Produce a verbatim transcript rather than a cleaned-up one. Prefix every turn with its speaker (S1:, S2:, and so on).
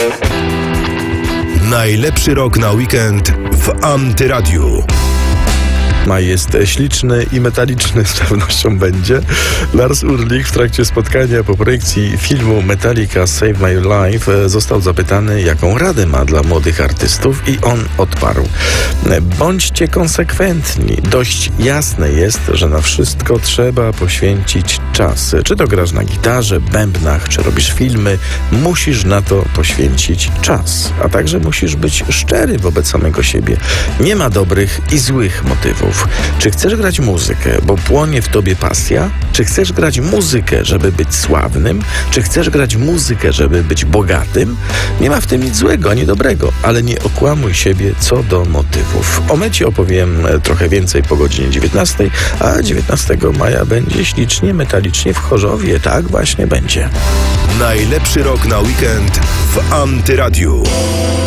S1: Najlepszy rok na weekend w Antyradiu.
S2: Maj jest śliczny i metaliczny, z pewnością będzie. Lars Ulrich w trakcie spotkania po projekcji filmu Metallica Save My Life został zapytany, jaką radę ma dla młodych artystów, i on odparł: bądźcie konsekwentni. Dość jasne jest, że na wszystko trzeba poświęcić czas. Czy to grasz na gitarze, bębnach, czy robisz filmy, musisz na to poświęcić czas. A także musisz być szczery wobec samego siebie. Nie ma dobrych i złych motywów. Czy chcesz grać muzykę, bo płonie w tobie pasja? Czy chcesz grać muzykę, żeby być sławnym? Czy chcesz grać muzykę, żeby być bogatym? Nie ma w tym nic złego ani dobrego, ale nie okłamuj siebie co do motywów. O mecie opowiem trochę więcej po godzinie dziewiętnastej, a dziewiętnastego maja będzie ślicznie, metalicznie w Chorzowie. Tak właśnie będzie.
S1: Najlepszy rok na weekend w Antyradiu.